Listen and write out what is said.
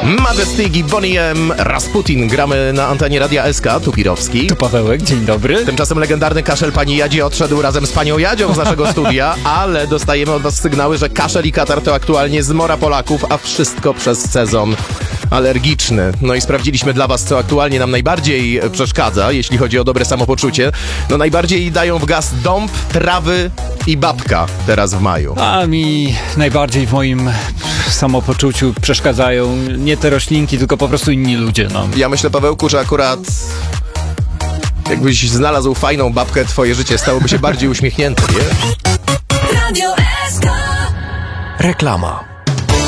Majestic i Bonnie M. Rasputin. Gramy na antenie Radia SK. Tu Pirowski. Tu Pawełek, dzień dobry. Tymczasem legendarny kaszel pani Jadzie odszedł razem z panią Jadzią z naszego studia, ale dostajemy od was sygnały, że kaszel i katar to aktualnie zmora Polaków, a wszystko przez sezon alergiczny. No i sprawdziliśmy dla was, co aktualnie nam najbardziej przeszkadza, jeśli chodzi o dobre samopoczucie. No najbardziej dają w gaz dąb, trawy i babka teraz w maju. A mi najbardziej w moim samopoczuciu przeszkadzają nie te roślinki, tylko po prostu inni ludzie, no. Ja myślę, Pawełku, że akurat jakbyś znalazł fajną babkę, twoje życie stałoby się bardziej uśmiechnięte, nie? Radio SK. Reklama.